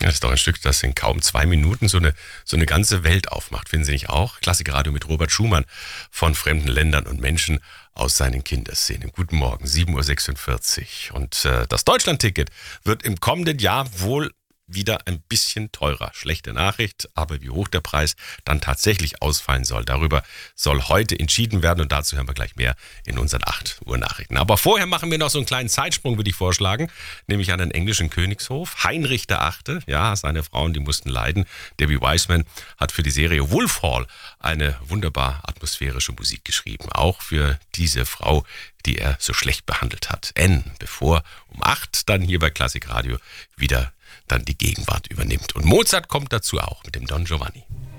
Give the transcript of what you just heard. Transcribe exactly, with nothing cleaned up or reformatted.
Das ist doch ein Stück, das in kaum zwei Minuten so eine, so eine ganze Welt aufmacht. Finden Sie nicht auch? Klassikradio mit Robert Schumann von fremden Ländern und Menschen aus seinen Kinderszenen. Guten Morgen, sieben Uhr sechsundvierzig. Und äh, das Deutschland-Ticket wird im kommenden Jahr wohl wieder ein bisschen teurer. Schlechte Nachricht, aber wie hoch der Preis dann tatsächlich ausfallen soll, darüber soll heute entschieden werden und dazu hören wir gleich mehr in unseren acht Uhr Nachrichten. Aber vorher machen wir noch so einen kleinen Zeitsprung, würde ich vorschlagen, nämlich an den englischen Königshof. Heinrich der Achte, ja, seine Frauen, die mussten leiden. Debbie Wiseman hat für die Serie Wolf Hall eine wunderbar atmosphärische Musik geschrieben, auch für diese Frau, die er so schlecht behandelt hat. N, bevor um acht dann hier bei Klassikradio wieder dann die Gegenwart übernimmt. Und Mozart kommt dazu auch mit dem Don Giovanni.